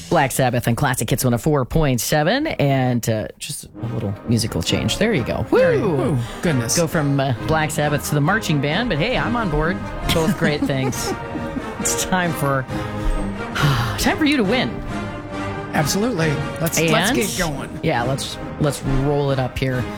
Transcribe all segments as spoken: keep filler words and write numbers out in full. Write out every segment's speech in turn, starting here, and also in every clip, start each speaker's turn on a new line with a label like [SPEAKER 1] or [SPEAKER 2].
[SPEAKER 1] Black Sabbath and Classic Hits one oh four point seven, and uh, just a little musical change. There you go. Woo!
[SPEAKER 2] Woo! Goodness.
[SPEAKER 1] Go from uh, Black Sabbath to the marching band, but hey, I'm on board. Both great things. It's time for time for you to win.
[SPEAKER 2] Absolutely. Let's
[SPEAKER 1] And,
[SPEAKER 2] let's get going.
[SPEAKER 1] Yeah, let's let's roll it up here.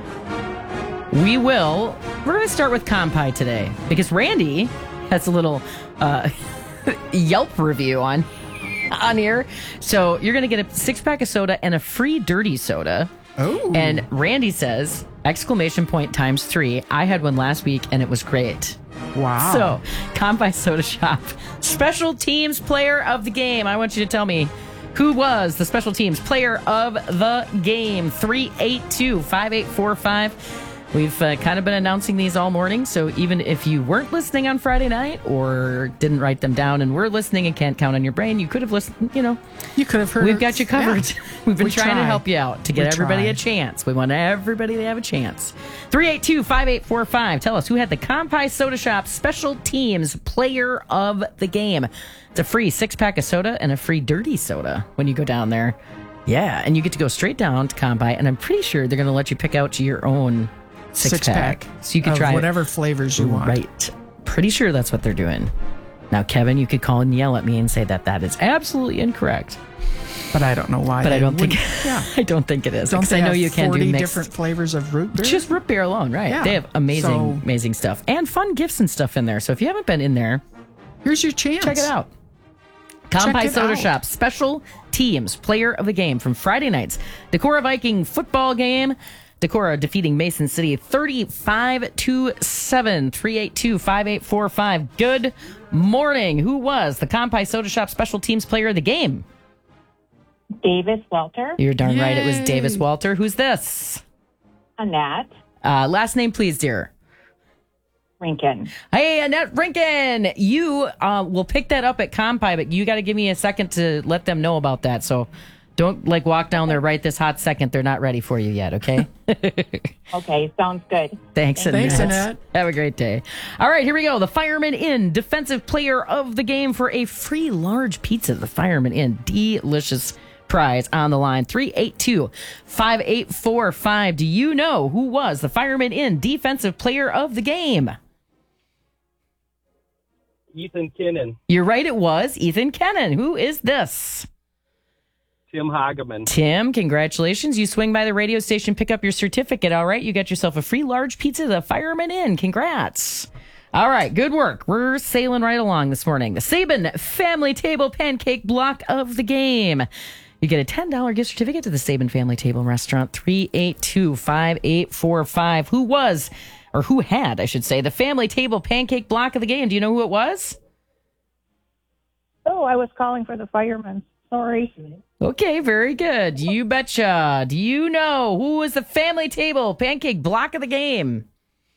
[SPEAKER 1] We will. We're going to start with Compi today because Randy has a little uh, Yelp review on. on here. So you're going to get a six pack of soda and a free dirty soda.
[SPEAKER 2] Oh.
[SPEAKER 1] And Randy says, exclamation point times three. I had one last week and it was great.
[SPEAKER 2] Wow.
[SPEAKER 1] So, Compi Soda Shop, special teams player of the game. I want you to tell me who was the special teams player of the game. three eight two, five eight four five. We've uh, kind of been announcing these all morning, so even if you weren't listening on Friday night or didn't write them down and were listening and can't count on your brain, you could have listened, you know.
[SPEAKER 2] You could have heard.
[SPEAKER 1] We've got you covered.
[SPEAKER 2] Yeah.
[SPEAKER 1] We've been
[SPEAKER 2] We
[SPEAKER 1] trying
[SPEAKER 2] try.
[SPEAKER 1] to help you out to get
[SPEAKER 2] We
[SPEAKER 1] everybody
[SPEAKER 2] try.
[SPEAKER 1] a chance. We want everybody to have a chance. three eight two, five eight four five. Tell us who had the Compi Soda Shop special teams player of the game. It's a free six-pack of soda and a free dirty soda when you go down there. Yeah, and you get to go straight down to Compi, and I'm pretty sure they're going to let you pick out your own six, pack. So you can
[SPEAKER 2] of
[SPEAKER 1] try
[SPEAKER 2] whatever flavors you want.
[SPEAKER 1] Right. Pretty sure that's what they're doing. Now, Kevin, you could call and yell at me and say that that is absolutely incorrect.
[SPEAKER 2] But I don't know why.
[SPEAKER 1] But I
[SPEAKER 2] they
[SPEAKER 1] don't think
[SPEAKER 2] wouldn't- Yeah.
[SPEAKER 1] I don't think it is.
[SPEAKER 2] Don't
[SPEAKER 1] because
[SPEAKER 2] they
[SPEAKER 1] I know
[SPEAKER 2] have
[SPEAKER 1] you can do
[SPEAKER 2] forty
[SPEAKER 1] mixed.
[SPEAKER 2] different flavors of root beer?
[SPEAKER 1] Just root beer alone, right?
[SPEAKER 2] Yeah.
[SPEAKER 1] They have amazing,
[SPEAKER 2] So-
[SPEAKER 1] amazing stuff and fun gifts and stuff in there. So if you haven't been in there,
[SPEAKER 2] Here's your chance.
[SPEAKER 1] check it out. Compi
[SPEAKER 2] it
[SPEAKER 1] Soda
[SPEAKER 2] out.
[SPEAKER 1] Shop special teams player of the game from Friday night's Decorah Viking football game. Decorah defeating Mason City thirty-five to seven. three eight two, five eight four five. Good morning. Who was the Compi Soda Shop special teams player of the game?
[SPEAKER 3] Davis Welter,
[SPEAKER 1] You're darn right. It was
[SPEAKER 2] Yay.
[SPEAKER 1] Davis Walter. Who's this?
[SPEAKER 3] Annette
[SPEAKER 1] Uh, last name, please, dear.
[SPEAKER 3] Rinkin.
[SPEAKER 1] Hey, Annette Rinkin, you uh, will pick that up at Compi, but you got to give me a second to let them know about that. So don't like walk down there right this hot second. They're not ready for you yet, okay?
[SPEAKER 3] Okay, sounds good.
[SPEAKER 1] Thanks, Annette.
[SPEAKER 2] Thanks, Annette.
[SPEAKER 1] Have a great day. All right, here we go. The Fireman Inn defensive player of the game for a free large pizza. The Fireman Inn, delicious prize on the line. three eight two, five eight four five. Do you know who was the Fireman Inn defensive player of the game?
[SPEAKER 4] Ethan Kinnan,
[SPEAKER 1] You're right, it was Ethan Kennan. Who is this?
[SPEAKER 4] Tim Hageman.
[SPEAKER 1] Tim, congratulations. You swing by the radio station, pick up your certificate, all right? You got yourself a free large pizza, the Fireman Inn. Congrats. All right, good work. We're sailing right along this morning. The Saban Family Table Pancake Block of the game. You get a ten dollars gift certificate to the Saban Family Table Restaurant. three eight two, five eight four five. Who was... or who had, I should say, the Family Table Pancake Block of the game? Do you know who it was?
[SPEAKER 5] Oh, I was calling for the firemen. Sorry.
[SPEAKER 1] Okay, very good. You betcha. Do you know who was the Family Table Pancake Block of the game?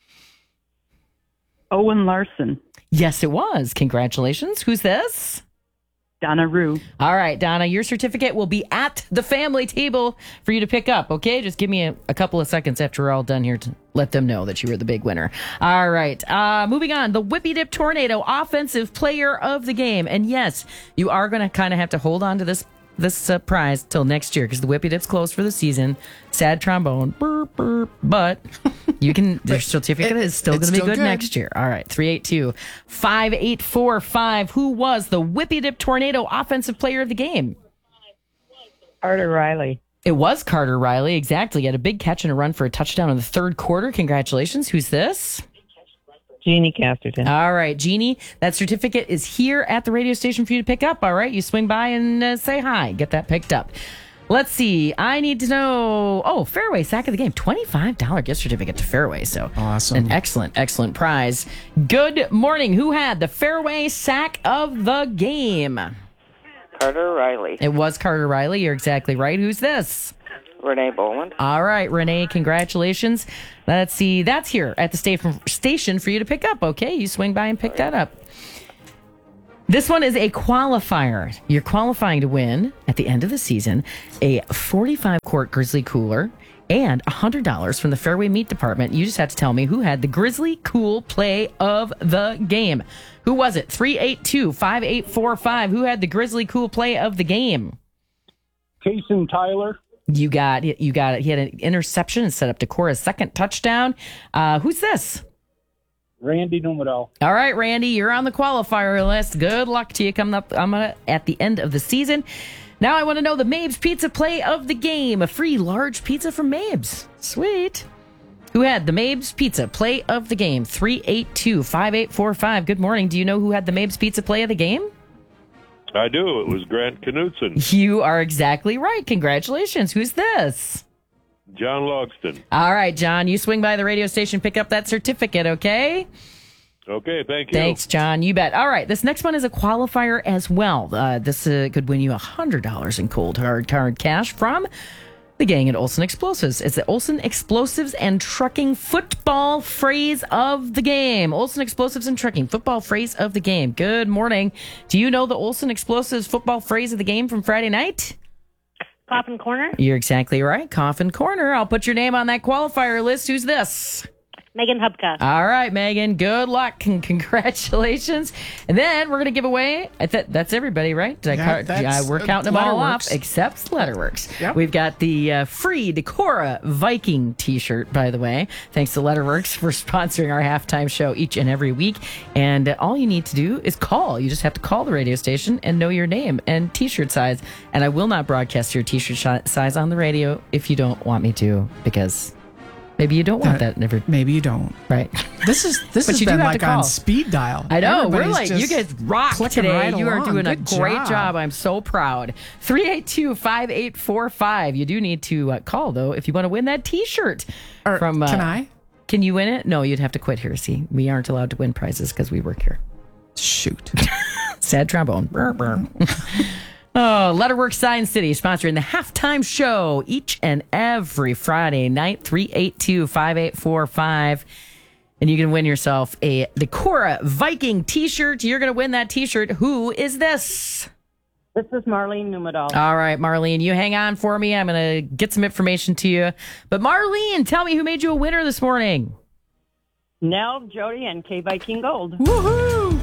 [SPEAKER 6] Owen Larson,
[SPEAKER 1] Yes, it was. Congratulations. Who's this?
[SPEAKER 6] Donna Rue.
[SPEAKER 1] All right, Donna, your certificate will be at the family table for you to pick up, okay? Just give me a, a couple of seconds after we're all done here to let them know that you were the big winner. All right, uh, moving on. The Whippy Dip Tornado offensive player of the game. And yes, you are going to kind of have to hold on to this this uh, prize till next year because the Whippy Dip's closed for the season. Sad trombone, burp, burp, but you can, your certificate
[SPEAKER 2] it-
[SPEAKER 1] is still going
[SPEAKER 2] it's
[SPEAKER 1] to be
[SPEAKER 2] still
[SPEAKER 1] good,
[SPEAKER 2] good.
[SPEAKER 1] next year. All right, three eight two, five eight four five. Who was the Whippy Dip Tornado offensive player of the game?
[SPEAKER 5] Carter Riley.
[SPEAKER 1] It was Carter Riley, exactly. He had a big catch and a run for a touchdown in the third quarter. Congratulations. Who's this?
[SPEAKER 5] Jeannie Casterton.
[SPEAKER 1] All right, Jeannie, that certificate is here at the radio station for you to pick up. All right, you swing by and uh, say hi. Get that picked up. Let's see. I need to know. Oh, Fairway Sack of the Game. twenty-five dollars gift certificate to Fairway. So
[SPEAKER 2] Awesome.
[SPEAKER 1] An excellent, excellent prize. Good morning. Who had the Fairway Sack of the Game?
[SPEAKER 7] Carter Riley.
[SPEAKER 1] It was Carter Riley. You're exactly right. Who's this?
[SPEAKER 7] Renee Boland.
[SPEAKER 1] All right, Renee, congratulations. Let's see. That's here at the sta- station for you to pick up, okay? You swing by and pick that up. This one is a qualifier. You're qualifying to win, at the end of the season, a forty-five quart Grizzly Cooler and one hundred dollars from the Fairway Meat Department. You just have to tell me who had the Grizzly Cool play of the game. Who was it? three eight two, five eight four five. Who had the Grizzly Cool play of the game?
[SPEAKER 4] Kason Tyler.
[SPEAKER 1] You got it. You got it. He had an interception and set up Decora's second touchdown. Uh, who's this?
[SPEAKER 4] Randy Numedal.
[SPEAKER 1] All right, Randy, you're on the qualifier list. Good luck to you coming up I'm gonna, at the end of the season. Now I want to know the Mabes Pizza play of the game. A free large pizza from Mabes. Sweet. Who had the Mabes Pizza play of the game? three eight two, five eight four five. Good morning. Do you know who had the Mabes Pizza play of the game?
[SPEAKER 8] I do. It was Grant Knutson.
[SPEAKER 1] You are exactly right. Congratulations. Who's this?
[SPEAKER 8] John Logston.
[SPEAKER 1] All right, John, you swing by the radio station, pick up that certificate, okay?
[SPEAKER 8] Okay, thank you.
[SPEAKER 1] Thanks, John. You bet. All right, this next one is a qualifier as well. Uh, this uh, could win you one hundred dollars in cold hard card cash from the gang at Olson Explosives. It's the Olson Explosives and Trucking football phrase of the game. Olson Explosives and Trucking football phrase of the game. Good morning. Do you know the Olson Explosives football phrase of the game from Friday night?
[SPEAKER 9] Coffin Corner.
[SPEAKER 1] You're exactly right. Coffin Corner. I'll put your name on that qualifier list. Who's this?
[SPEAKER 9] Megan Hubka.
[SPEAKER 1] All right, Megan. Good luck and congratulations. And then we're going to give away. I th- that's everybody, right? Did I
[SPEAKER 2] Yeah,
[SPEAKER 1] car-
[SPEAKER 2] that's,
[SPEAKER 1] yeah, we're
[SPEAKER 2] uh,
[SPEAKER 1] counting them all
[SPEAKER 2] Letterworks.
[SPEAKER 1] off except Letterworks.
[SPEAKER 2] Yep.
[SPEAKER 1] We've got the uh, free Decora Viking T-shirt, by the way. Thanks to Letterworks for sponsoring our halftime show each and every week. And uh, all you need to do is call. You just have to call the radio station and know your name and T-shirt size. And I will not broadcast your T-shirt sh- size on the radio if you don't want me to, because maybe you don't want
[SPEAKER 2] That-
[SPEAKER 1] that. Never,
[SPEAKER 2] Maybe you don't.
[SPEAKER 1] right?
[SPEAKER 2] This is this
[SPEAKER 1] But
[SPEAKER 2] has
[SPEAKER 1] you do
[SPEAKER 2] been
[SPEAKER 1] have to
[SPEAKER 2] like
[SPEAKER 1] call.
[SPEAKER 2] on speed dial.
[SPEAKER 1] I know. We're
[SPEAKER 2] Everybody's
[SPEAKER 1] like, you
[SPEAKER 2] just
[SPEAKER 1] guys rock
[SPEAKER 2] clicking
[SPEAKER 1] today.
[SPEAKER 2] right
[SPEAKER 1] You are
[SPEAKER 2] along.
[SPEAKER 1] doing a
[SPEAKER 2] Good
[SPEAKER 1] great job.
[SPEAKER 2] job.
[SPEAKER 1] I'm so proud. three eight two, five eight four five. You do need to uh, call, though, if you want to win that T-shirt.
[SPEAKER 2] Or
[SPEAKER 1] from. Uh,
[SPEAKER 2] can I?
[SPEAKER 1] Can you win it? No, you'd have to quit here. See, we aren't allowed to win prizes because we work here.
[SPEAKER 2] Shoot.
[SPEAKER 1] Sad trombone. Brr, brr. Oh, Letterworks Sign City sponsoring the halftime show each and every Friday night. three eight two, five eight four five. And you can win yourself a Decora Viking T-shirt. You're going to win that T-shirt. Who is this?
[SPEAKER 3] This is Marlene Numedal.
[SPEAKER 1] All right, Marlene, you hang on for me. I'm going to get some information to you. But Marlene, tell me who made you a winner this morning.
[SPEAKER 3] Nell, Jody, and K Viking Gold.
[SPEAKER 2] Woohoo!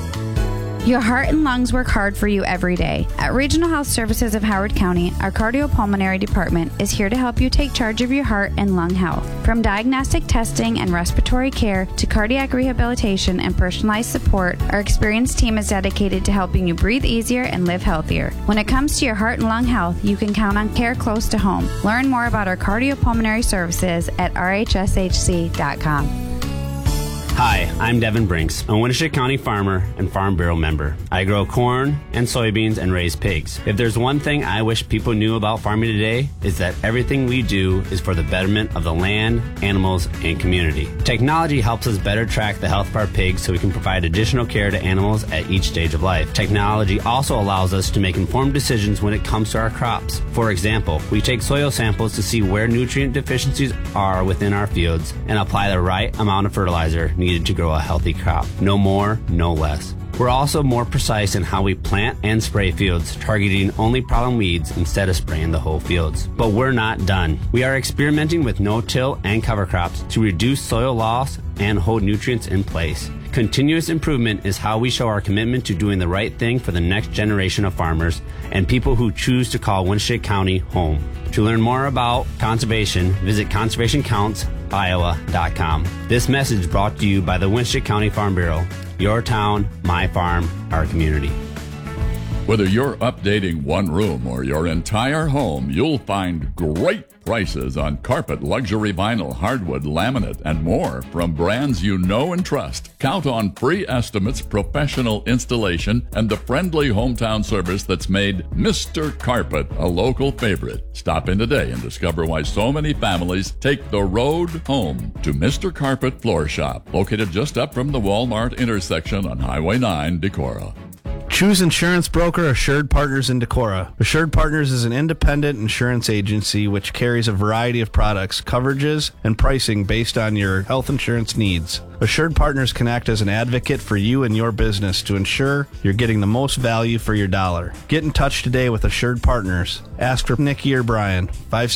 [SPEAKER 10] Your heart and lungs work hard for you every day. At Regional Health Services of Howard County, our cardiopulmonary department is here to help you take charge of your heart and lung health. From diagnostic testing and respiratory care to cardiac rehabilitation and personalized support, our experienced team is dedicated to helping you breathe easier and live healthier. When it comes to your heart and lung health, you can count on care close to home. Learn more about our cardiopulmonary services at r h s h c dot com.
[SPEAKER 11] Hi, I'm Devin Brinks, a Winnebago County farmer and Farm Bureau member. I grow corn and soybeans and raise pigs. If there's one thing I wish people knew about farming today, is that everything we do is for the betterment of the land, animals, and community. Technology helps us better track the health of our pigs so we can provide additional care to animals at each stage of life. Technology also allows us to make informed decisions when it comes to our crops. For example, we take soil samples to see where nutrient deficiencies are within our fields and apply the right amount of fertilizer needed to grow a healthy crop. No more, no less. We're also more precise in how we plant and spray fields, targeting only problem weeds instead of spraying the whole fields. But we're not done. We are experimenting with no-till and cover crops to reduce soil loss and hold nutrients in place. Continuous improvement is how we show our commitment to doing the right thing for the next generation of farmers and people who choose to call Winnebago County home. To learn more about conservation, visit conservation counts iowa dot com. This message brought to you by the Winnebago County Farm Bureau. Your town, my farm, our community.
[SPEAKER 12] Whether you're updating one room or your entire home, you'll find great prices on carpet, luxury vinyl, hardwood, laminate, and more from brands you know and trust. Count on free estimates, professional installation, and the friendly hometown service that's made Mister Carpet a local favorite. Stop in today and discover why so many families take the road home to Mister Carpet Floor Shop, located just up from the Walmart intersection on Highway nine, Decorah.
[SPEAKER 13] Choose insurance broker Assured Partners in Decorah. Assured Partners is an independent insurance agency which carries a variety of products, coverages, and pricing based on your health insurance needs. Assured Partners can act as an advocate for you and your business to ensure you're getting the most value for your dollar. Get in touch today with Assured Partners. Ask for Nikki or Brian. five